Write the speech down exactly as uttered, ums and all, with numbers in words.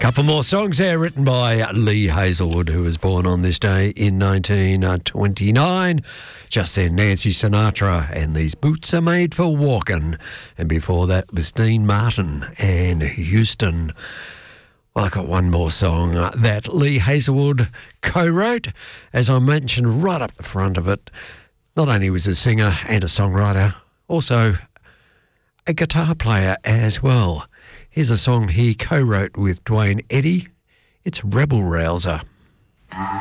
Couple more songs there written by Lee Hazelwood, who was born on this day in nineteen twenty-nine. Just then, Nancy Sinatra and These Boots Are Made for Walking. And before that was Dean Martin and Houston. Well, I got one more song uh, that Lee Hazelwood co-wrote. As I mentioned right up the front of it, not only was a singer and a songwriter, also a guitar player as well. Here's a song he co-wrote with Dwayne Eddy. It's Rebel Rouser.